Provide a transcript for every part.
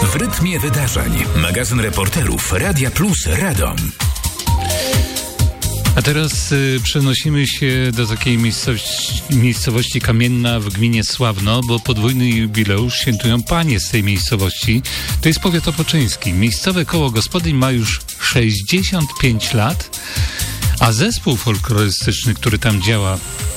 W rytmie wydarzeń. Magazyn reporterów Radia Plus Radom. A teraz przenosimy się do takiej miejscowości Kamienna w gminie Sławno, bo podwójny jubileusz świętują panie z tej miejscowości. To jest powiat opoczyński. Miejscowe koło gospodyń ma już 65 lat, a zespół folklorystyczny, który tam działa,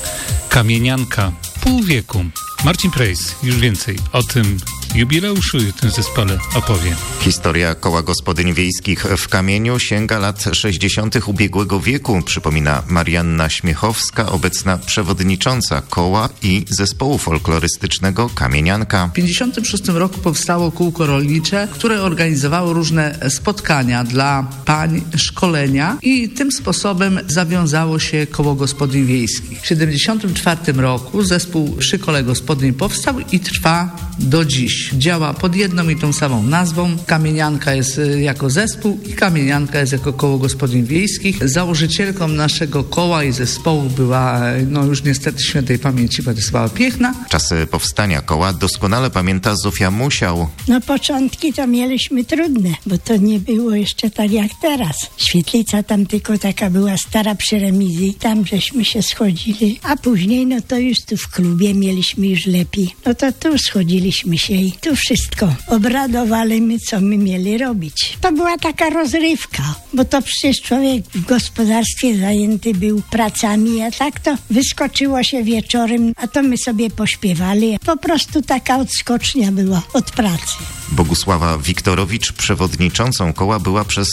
Kamienianka, pół wieku. Marcin Prejs już więcej o tym jubileuszu i o tym zespole opowie. Historia koła gospodyń wiejskich w Kamieniu sięga lat 60. ubiegłego wieku, przypomina Marianna Śmiechowska, obecna przewodnicząca koła i zespołu folklorystycznego Kamienianka. W 1956 roku powstało kółko rolnicze, które organizowało różne spotkania dla pań, szkolenia i tym sposobem zawiązało się koło gospodyń wiejskich. W 1974 roku zespół przy kole gospodyń powstał i trwa do dziś. Działa pod jedną i tą samą nazwą. Kamienianka jest jako zespół i Kamienianka jest jako koło gospodyń wiejskich. Założycielką naszego koła i zespołu była, już niestety świętej pamięci, Władysława Piechna. Czasy powstania koła doskonale pamięta Zofia Musiał. Początki to mieliśmy trudne, bo to nie było jeszcze tak jak teraz. Świetlica tam tylko taka była stara przy remizji. Tam żeśmy się schodzili, a później to już tu w klubie mieliśmy już lepiej. To tu schodziliśmy się i tu wszystko obradowaliśmy, co my mieli robić. To była taka rozrywka, bo to przecież człowiek w gospodarstwie zajęty był pracami, a tak to wyskoczyło się wieczorem, a to my sobie pośpiewali. Po prostu taka odskocznia była od pracy. Bogusława Wiktorowicz, przewodniczącą koła, była przez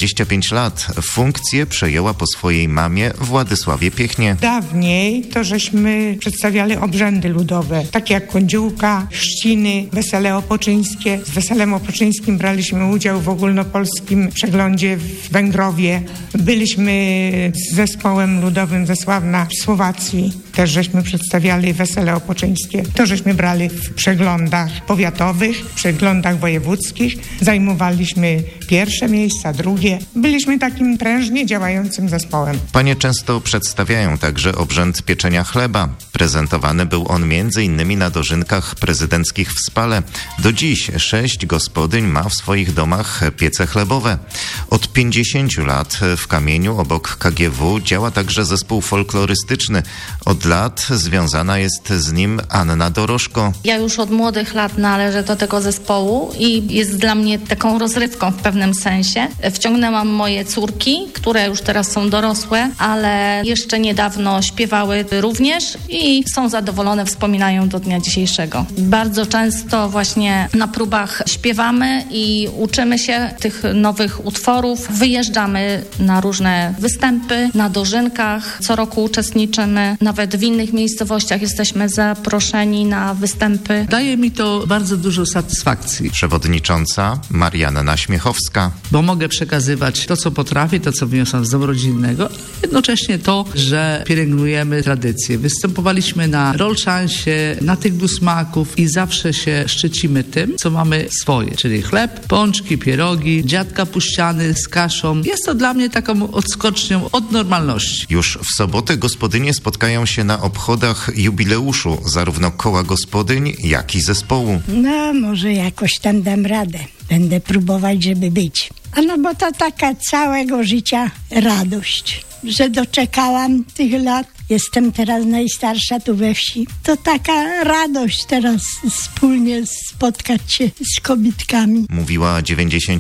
25 lat. Funkcję przejęła po swojej mamie Władysławie Piechnie. Dawniej to żeśmy przedstawiali obrzędy ludowe, takie jak kądziółka, chrzciny, wesele opoczyńskie. Z weselem opoczyńskim braliśmy udział w ogólnopolskim przeglądzie w Węgrowie. Byliśmy z zespołem ludowym ze Sławna w Słowacji. Też żeśmy przedstawiali wesele opoczyńskie. To żeśmy brali w przeglądach powiatowych, przeglądach wojewódzkich. Zajmowaliśmy pierwsze miejsca, drugie. Byliśmy takim prężnie działającym zespołem. Panie często przedstawiają także obrzęd pieczenia chleba. Prezentowany był on m.in. na dożynkach prezydenckich w Spale. Do dziś 6 gospodyń ma w swoich domach piece chlebowe. Od 50 lat w Kamieniu obok KGW działa także zespół folklorystyczny. Od lat związana jest z nim Anna Dorożko. Ja już od młodych lat należę do tego zespołu i jest dla mnie taką rozrywką w pewnym sensie. Wciągnęłam moje córki, które już teraz są dorosłe, ale jeszcze niedawno śpiewały również i są zadowolone, wspominają do dnia dzisiejszego. Bardzo często właśnie na próbach śpiewamy i uczymy się tych nowych utworów. Wyjeżdżamy na różne występy, na dożynkach. Co roku uczestniczymy. Nawet w innych miejscowościach jesteśmy zaproszeni na występy. Daje mi to bardzo dużo satysfakcji. Przewodnicząca Marianna Śmiechowska. Bo mogę przekazywać to, co potrafię, to, co wniosłam z domu rodzinnego, jednocześnie to, że pielęgnujemy tradycję. Występowaliśmy na rolszansie, na tych smaków i zawsze się szczycimy tym, co mamy swoje, czyli chleb, pączki, pierogi, dziad kapuściany z kaszą. Jest to dla mnie taką odskocznią od normalności. Już w sobotę gospodynie spotkają się na obchodach jubileuszu zarówno koła gospodyń, jak i zespołu. Może jakoś tam dam radę. Będę próbować, żeby być. Bo to taka całego życia radość, że doczekałam tych lat. Jestem teraz najstarsza tu we wsi. To taka radość teraz wspólnie spotkać się z kobitkami. Mówiła